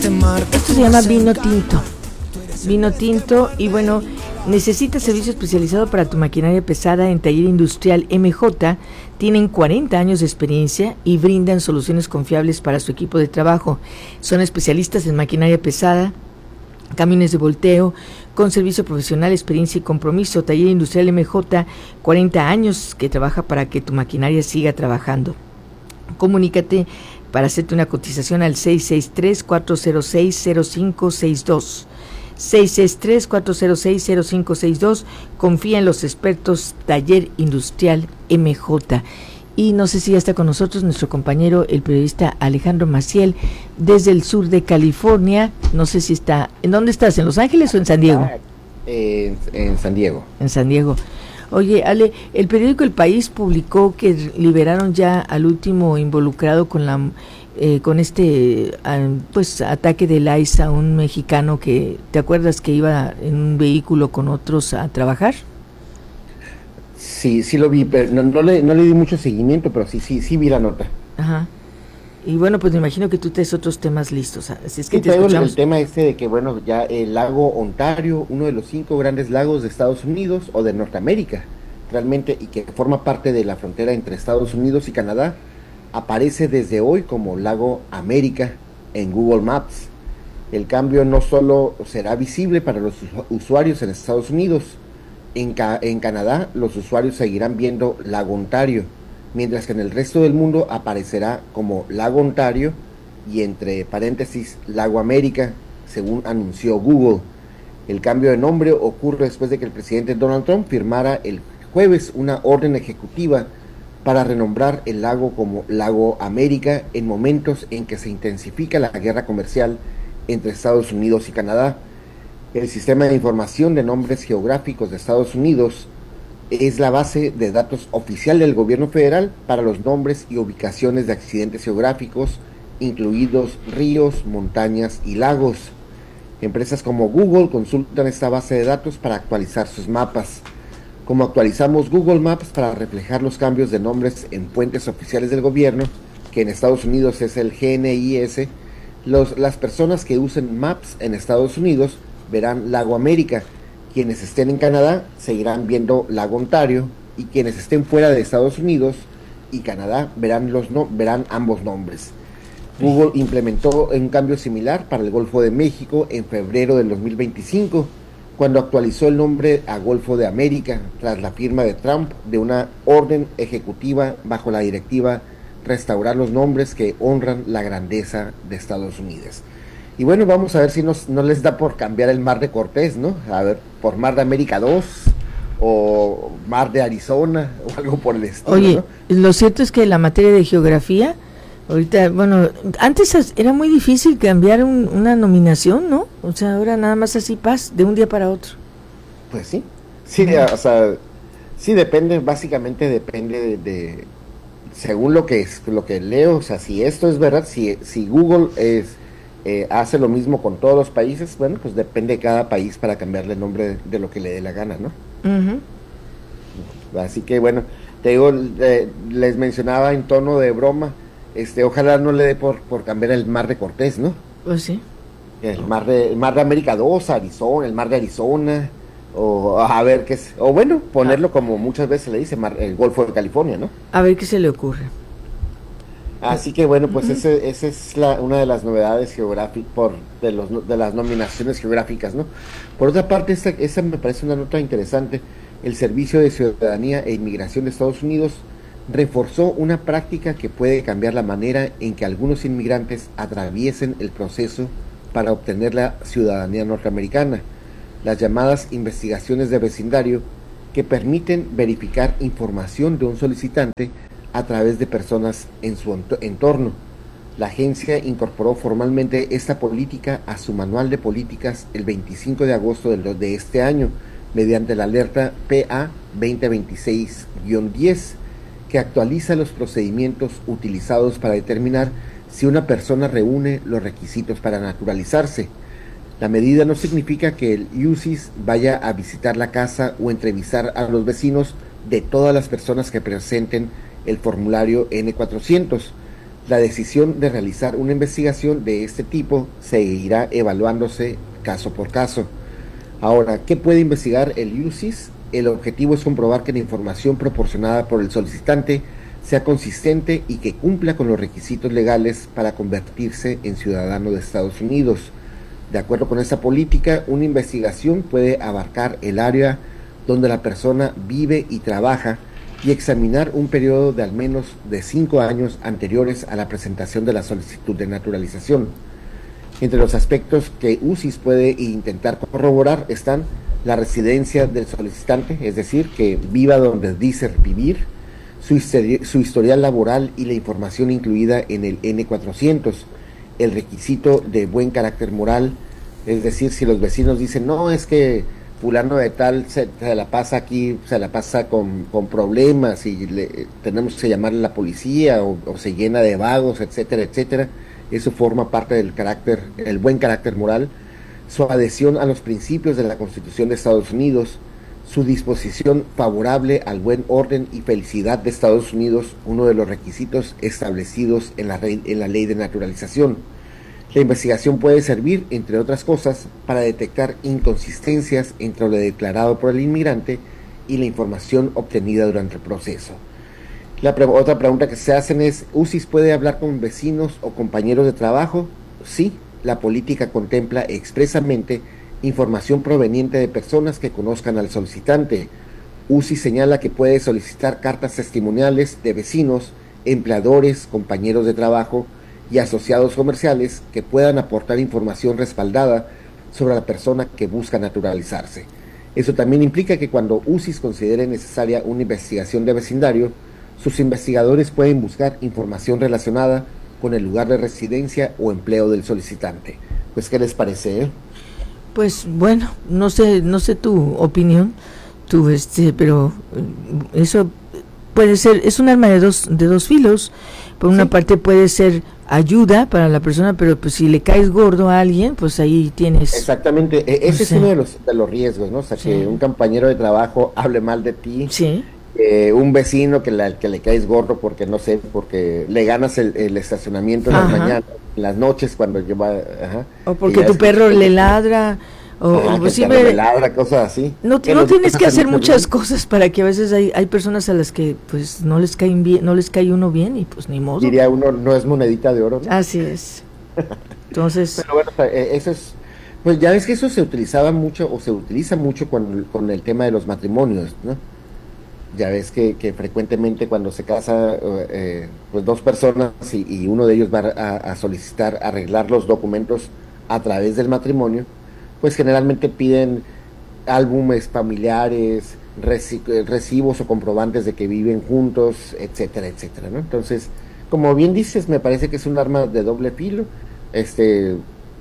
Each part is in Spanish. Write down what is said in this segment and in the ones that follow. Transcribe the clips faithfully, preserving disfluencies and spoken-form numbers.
Esto se llama vino tinto. Vino tinto y bueno, necesitas servicio especializado para tu maquinaria pesada en Taller Industrial M J. Tienen cuarenta años de experiencia y brindan soluciones confiables para su equipo de trabajo. Son especialistas en maquinaria pesada, camiones de volteo, con servicio profesional, experiencia y compromiso. Taller Industrial M J, cuarenta años que trabaja para que tu maquinaria siga trabajando. Comunícate para hacerte una cotización al seis seis tres, cuatro cero seis, cero cinco seis dos. seis seis tres, cuatro cero seis, cero cinco seis dos. Confía en los expertos Taller Industrial M J. Y no sé si ya está con nosotros nuestro compañero, el periodista Alejandro Maciel, desde el sur de California. No sé si está... ¿En dónde estás? ¿En Los Ángeles o en San Diego? Eh, en, en San Diego. En San Diego. Oye, Ale, el periódico El País publicó que liberaron ya al último involucrado con la... Eh, con este pues ataque del I C E a un mexicano que, ¿te acuerdas que iba en un vehículo con otros a trabajar? Sí, sí lo vi, pero no, no, le, no le di mucho seguimiento, pero sí, sí, sí vi la nota. Ajá. Y bueno, pues me imagino que tú tienes otros temas listos, así es que sí, te escuchamos. El tema este de que, bueno, ya el lago Ontario, uno de los cinco grandes lagos de Estados Unidos o de Norteamérica, realmente, y que forma parte de la frontera entre Estados Unidos y Canadá, aparece desde hoy como Lago América en Google Maps. El cambio no solo será visible para los usuarios en Estados Unidos, en, Ca- en Canadá los usuarios seguirán viendo Lago Ontario, mientras que en el resto del mundo aparecerá como Lago Ontario y entre paréntesis Lago América, según anunció Google. El cambio de nombre ocurre después de que el presidente Donald Trump firmara el jueves una orden ejecutiva para renombrar el lago como Lago América en momentos en que se intensifica la guerra comercial entre Estados Unidos y Canadá. El sistema de información de nombres geográficos de Estados Unidos es la base de datos oficial del gobierno federal para los nombres y ubicaciones de accidentes geográficos, incluidos ríos, montañas y lagos. Empresas como Google consultan esta base de datos para actualizar sus mapas. Como actualizamos Google Maps para reflejar los cambios de nombres en fuentes oficiales del gobierno, que en Estados Unidos es el G N I S, los, las personas que usen Maps en Estados Unidos verán Lago América, quienes estén en Canadá seguirán viendo Lago Ontario, y quienes estén fuera de Estados Unidos y Canadá verán, los no, verán ambos nombres. Google implementó un cambio similar para el Golfo de México en febrero del dos mil veinticinco, cuando actualizó el nombre a Golfo de América, tras la firma de Trump de una orden ejecutiva bajo la directiva Restaurar los nombres que honran la grandeza de Estados Unidos. Y bueno, vamos a ver si nos, no les da por cambiar el Mar de Cortés, ¿no? A ver, por Mar de América dos, o Mar de Arizona, o algo por el estilo. Oye, ¿no? Lo cierto es que la materia de geografía, ahorita, bueno, antes era muy difícil cambiar un, una nominación, ¿no? O sea, ahora nada más así pasa, de un día para otro. Pues sí, sí, uh-huh. O sea, sí depende, básicamente depende de, de, según lo que es, lo que leo, o sea, si esto es verdad, si, si Google es, eh, hace lo mismo con todos los países, bueno, pues depende de cada país para cambiarle el nombre de, de lo que le dé la gana, ¿no? Uh-huh. Así que bueno, te digo, eh, les mencionaba en tono de broma, Este, ojalá no le dé por, por cambiar el Mar de Cortés, ¿no? Pues sí. El mar de, el mar de América dos, Arizona, el Mar de Arizona, o a ver qué es, o bueno, ponerlo ah. como muchas veces se le dice, mar, el Golfo de California, ¿no? A ver qué se le ocurre. Así que bueno, pues uh-huh. ese, ese es la, una de las novedades geográficas, por de, los, de las nominaciones geográficas, ¿no? Por otra parte, esta, esta me parece una nota interesante. El Servicio de Ciudadanía e Inmigración de Estados Unidos reforzó una práctica que puede cambiar la manera en que algunos inmigrantes atraviesen el proceso para obtener la ciudadanía norteamericana, las llamadas investigaciones de vecindario, que permiten verificar información de un solicitante a través de personas en su entorno. La agencia incorporó formalmente esta política a su manual de políticas el veinticinco de agosto de este año, mediante la alerta P A veinte veintiséis guión diez, que actualiza los procedimientos utilizados para determinar si una persona reúne los requisitos para naturalizarse. La medida no significa que el U C I S vaya a visitar la casa o entrevistar a los vecinos de todas las personas que presenten el formulario N cuatrocientos, La decisión de realizar una investigación de este tipo seguirá evaluándose caso por caso. Ahora, ¿qué puede investigar el U C I S? El objetivo es comprobar que la información proporcionada por el solicitante sea consistente y que cumpla con los requisitos legales para convertirse en ciudadano de Estados Unidos. De acuerdo con esta política, una investigación puede abarcar el área donde la persona vive y trabaja y examinar un periodo de al menos de cinco años anteriores a la presentación de la solicitud de naturalización. Entre los aspectos que U C I S puede intentar corroborar están la residencia del solicitante, es decir, que viva donde dice vivir, su, histori- su historial laboral y la información incluida en el N cuatrocientos, el requisito de buen carácter moral, es decir, si los vecinos dicen, no, es que fulano de tal se, se la pasa aquí, se la pasa con, con problemas y le, tenemos que llamarle a la policía o, o se llena de vagos, etcétera, etcétera, eso forma parte del carácter, el buen carácter moral, su adhesión a los principios de la Constitución de Estados Unidos, su disposición favorable al buen orden y felicidad de Estados Unidos, uno de los requisitos establecidos en la, rey, en la ley de naturalización. La investigación puede servir, entre otras cosas, para detectar inconsistencias entre lo declarado por el inmigrante y la información obtenida durante el proceso. La pre- otra pregunta que se hacen es, ¿U C I S puede hablar con vecinos o compañeros de trabajo? Sí, la política contempla expresamente información proveniente de personas que conozcan al solicitante. U C I S señala que puede solicitar cartas testimoniales de vecinos, empleadores, compañeros de trabajo y asociados comerciales que puedan aportar información respaldada sobre la persona que busca naturalizarse. Eso también implica que cuando U C I S considere necesaria una investigación de vecindario, sus investigadores pueden buscar información relacionada con el lugar de residencia o empleo del solicitante. Pues, ¿qué les parece? Eh? Pues bueno, no sé, no sé tu opinión, tú este, pero eso puede ser, es un arma de dos, de dos filos. Por una sí. parte puede ser ayuda para la persona, pero pues si le caes gordo a alguien, pues ahí tienes. Exactamente, e- ese no sé. es uno de los de los riesgos, ¿no? O sea, sí. que un compañero de trabajo hable mal de ti. Sí. Eh, un vecino que, la, que le caes gordo porque no sé, porque le ganas el, el estacionamiento en ajá. las mañanas, en las noches cuando lleva, ajá, o porque tu perro que, le ladra, o, ajá, o pues siempre le ladra, cosas así. No, que no tienes que hacer muchas bien. cosas para que a veces hay, hay personas a las que pues no les caen bien, no les cae uno bien y pues ni modo. Diría uno, no es monedita de oro, ¿no? Así es. Entonces. Pero bueno, eso es, pues ya ves que eso se utilizaba mucho o se utiliza mucho con, con el tema de los matrimonios, ¿no? Ya ves que, que frecuentemente cuando se casa eh, pues dos personas y, y uno de ellos va a, a solicitar arreglar los documentos a través del matrimonio, pues generalmente piden álbumes familiares, reci recibos o comprobantes de que viven juntos, etcétera, etcétera, ¿no? Entonces, como bien dices, me parece que es un arma de doble filo. Este,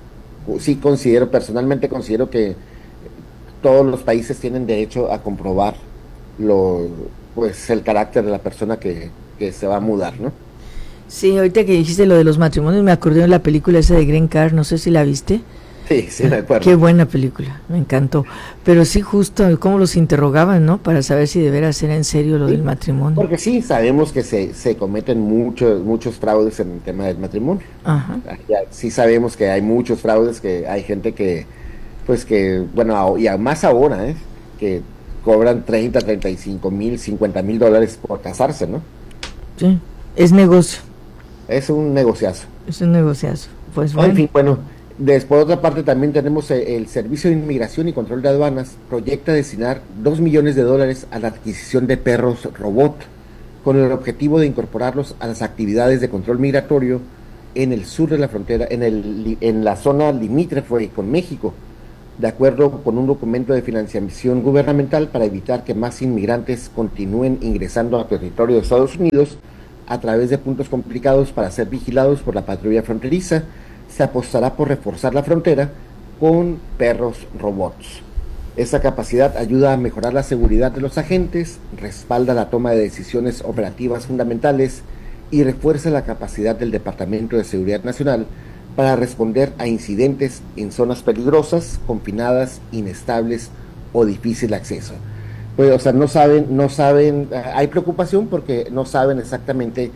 sí considero, personalmente considero que todos los países tienen derecho a comprobar lo pues el carácter de la persona que, que se va a mudar, ¿no? Sí, ahorita que dijiste lo de los matrimonios me acordé de la película esa de Green Card, no sé si la viste. Sí, sí me acuerdo. Qué buena película, me encantó. Pero sí, justo cómo los interrogaban, ¿no? Para saber si de veras era en serio lo sí, del matrimonio. Porque sí, sabemos que se, se cometen muchos muchos fraudes en el tema del matrimonio. Ajá. Ya, sí sabemos que hay muchos fraudes, que hay gente que, pues que, bueno, y más ahora, ¿eh? Que cobran treinta, treinta y cinco mil, cincuenta mil dólares por casarse, ¿no? Sí, es negocio. Es un negociazo. Es un negociazo, pues bueno. En fin, bueno, después por otra parte también tenemos el, el Servicio de Inmigración y Control de Aduanas, proyecta destinar dos millones de dólares a la adquisición de perros robot, con el objetivo de incorporarlos a las actividades de control migratorio en el sur de la frontera, en, el, en la zona limítrofe con México, de acuerdo con un documento de financiación gubernamental para evitar que más inmigrantes continúen ingresando a territorio de Estados Unidos a través de puntos complicados para ser vigilados por la patrulla fronteriza. Se apostará por reforzar la frontera con perros robots. Esta capacidad ayuda a mejorar la seguridad de los agentes, respalda la toma de decisiones operativas fundamentales y refuerza la capacidad del Departamento de Seguridad Nacional para responder a incidentes en zonas peligrosas, confinadas, inestables o difícil acceso. Pues, o sea, no saben, no saben, hay preocupación porque no saben exactamente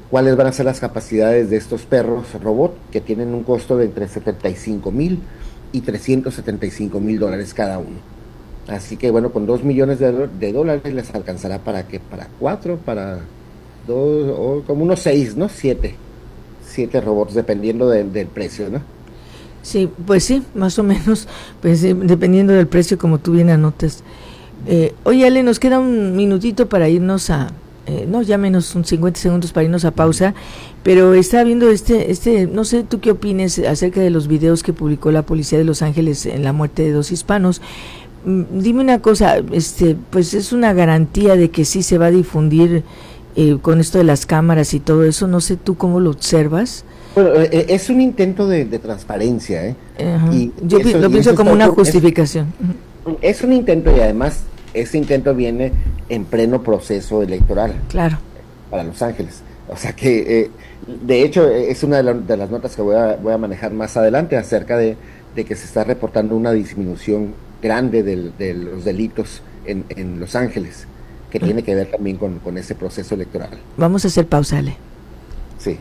cuáles van a ser las capacidades de estos perros robot, que tienen un costo de entre setenta y cinco mil y trescientos setenta y cinco mil dólares cada uno. Así que bueno, con dos millones de, do- de dólares les alcanzará para qué, para cuatro, para dos, o como unos seis, ¿no? Siete, siete robots, dependiendo de- del precio, ¿no? Sí, pues sí, más o menos, pues eh, dependiendo del precio, como tú bien anotas. Eh, oye, Ale, nos queda un minutito para irnos a, eh, no, ya menos un cincuenta segundos para irnos a pausa, pero estaba viendo este, este, no sé tú qué opines acerca de los videos que publicó la policía de Los Ángeles en la muerte de dos hispanos. Mm, Dime una cosa, este, pues es una garantía de que sí se va a difundir eh, con esto de las cámaras y todo eso, no sé tú cómo lo observas. Bueno, eh, es un intento de, de transparencia, ¿eh? Ajá. Y Yo pi- eso- lo y pienso eso como está una ocur- es- justificación. Ujú. Es un intento, y además ese intento viene en pleno proceso electoral Claro. para Los Ángeles. O sea que, eh, de hecho, eh, es una de, la- de las notas que voy a, voy a manejar más adelante acerca de, de que se está reportando una disminución grande del- de los delitos en, en Los Ángeles, que tiene que ver también con, con ese proceso electoral. Vamos a hacer pausa, Ale. Sí.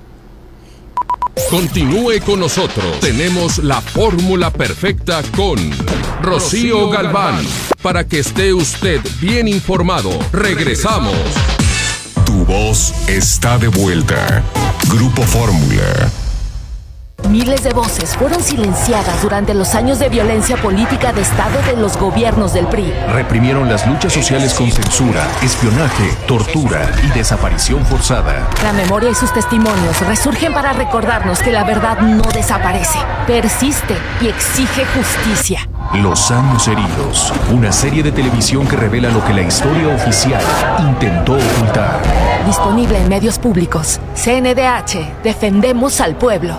Continúe con nosotros. Tenemos la fórmula perfecta con Rocío Galván. Para que esté usted bien informado. Regresamos. Tu voz está de vuelta. Grupo Fórmula. Miles de voces fueron silenciadas durante los años de violencia política de Estado de los gobiernos del P R I. Reprimieron las luchas sociales con censura, espionaje, tortura y desaparición forzada. La memoria y sus testimonios resurgen para recordarnos que la verdad no desaparece, persiste y exige justicia. Los años heridos. Una serie de televisión que revela lo que la historia oficial intentó ocultar. Disponible en medios públicos. C N D H. Defendemos al pueblo.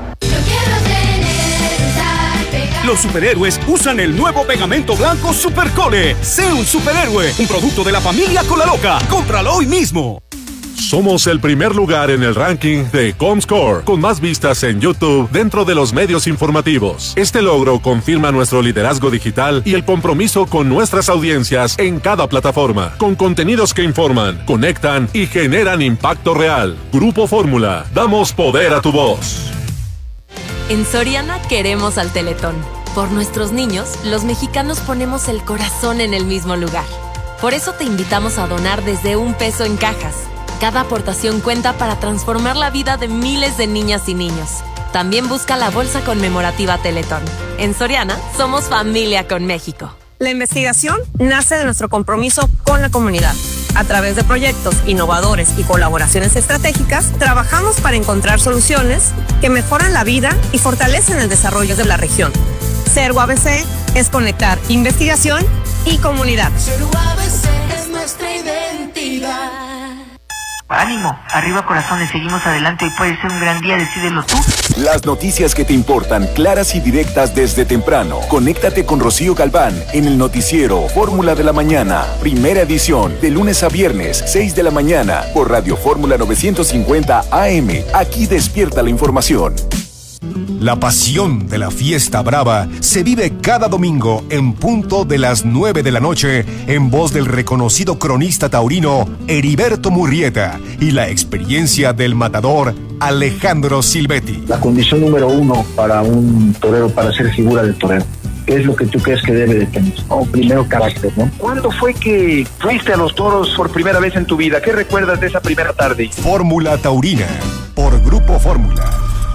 Los superhéroes usan el nuevo pegamento blanco Supercole. Sé un superhéroe, un producto de la familia Cola Loca. Cómpralo hoy mismo. Somos el primer lugar en el ranking de Comscore, con más vistas en YouTube dentro de los medios informativos. Este logro confirma nuestro liderazgo digital y el compromiso con nuestras audiencias en cada plataforma, con contenidos que informan, conectan y generan impacto real. Grupo Fórmula, damos poder a tu voz. En Soriana queremos al Teletón. Por nuestros niños, los mexicanos ponemos el corazón en el mismo lugar. Por eso te invitamos a donar desde un peso en cajas. Cada aportación cuenta para transformar la vida de miles de niñas y niños. También busca la bolsa conmemorativa Teletón. En Soriana, somos familia con México. La investigación nace de nuestro compromiso con la comunidad. A través de proyectos innovadores y colaboraciones estratégicas, trabajamos para encontrar soluciones que mejoran la vida y fortalecen el desarrollo de la región. Ser U A B C es conectar investigación y comunidad. Ser U A B C es nuestra identidad. Ánimo, arriba corazones, seguimos adelante, hoy puede ser un gran día, decídelo tú. Las noticias que te importan, claras y directas desde temprano. Conéctate con Rocío Galván en el noticiero Fórmula de la Mañana. Primera edición, de lunes a viernes, seis de la mañana, por Radio Fórmula novecientos cincuenta A M. Aquí despierta la información. La pasión de la fiesta brava se vive cada domingo en punto de las nueve de la noche en voz del reconocido cronista taurino Heriberto Murrieta y la experiencia del matador Alejandro Silvetti. La condición número uno para un torero, para ser figura del torero, ¿qué es lo que tú crees que debe de tener? Oh, primero, carácter, ¿no? ¿Cuándo fue que fuiste a los toros por primera vez en tu vida? ¿Qué recuerdas de esa primera tarde? Fórmula Taurina, por Grupo Fórmula.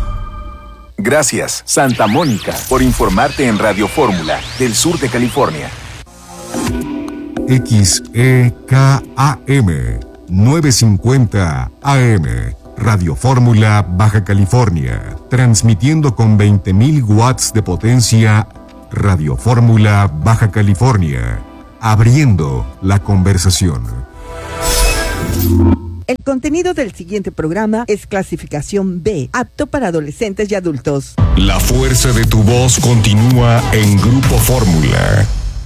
Gracias, Santa Mónica, por informarte en Radio Fórmula, del sur de California. X E K A M, novecientos cincuenta A M, Radio Fórmula, Baja California, transmitiendo con veinte mil watts de potencia. Radio Fórmula, Baja California, abriendo la conversación. El contenido del siguiente programa es clasificación B, apto para adolescentes y adultos. La fuerza de tu voz continúa en Grupo Fórmula.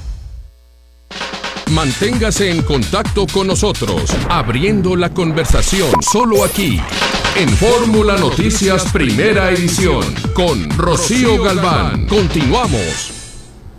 Manténgase en contacto con nosotros, abriendo la conversación solo aquí, en Fórmula Noticias Primera Edición, con Rocío Galván. Continuamos.